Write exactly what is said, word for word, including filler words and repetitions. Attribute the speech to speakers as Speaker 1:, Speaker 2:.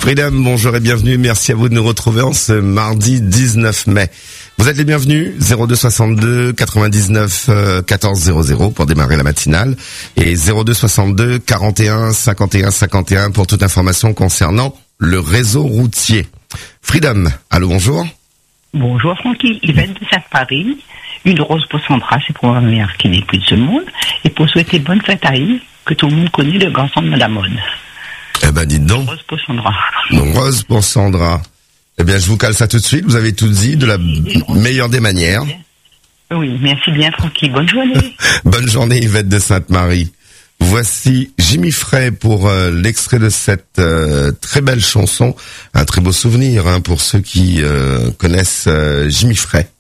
Speaker 1: Freedom, bonjour et bienvenue. Merci à vous de nous retrouver en ce mardi dix-neuf mai. Vous êtes les bienvenus, zéro deux soixante-deux quatre-vingt-dix-neuf quatorze zéro zéro pour démarrer la matinale et zéro deux soixante-deux quarante et un cinquante et un cinquante et un pour toute information concernant le réseau routier. Freedom, allô, bonjour.
Speaker 2: Bonjour Francky, Yvette de Saint-Paris. Une rose pour Sandra, c'est pour ma mère qui n'est plus de ce monde, et pour souhaiter bonne fête à Yves, que tout le monde connaît, le grand centre de la mode.
Speaker 1: Eh ben, dites donc.
Speaker 2: Une rose pour Sandra.
Speaker 1: Une rose pour Sandra. Eh bien, je vous cale ça tout de suite. Vous avez tout dit de la b- meilleure des manières.
Speaker 2: Oui, merci bien, Francky. Bonne journée.
Speaker 1: Bonne journée, Yvette de Sainte-Marie. Voici Jimmy Frey pour euh, l'extrait de cette euh, très belle chanson. Un très beau souvenir hein, pour ceux qui euh, connaissent euh, Jimmy Frey.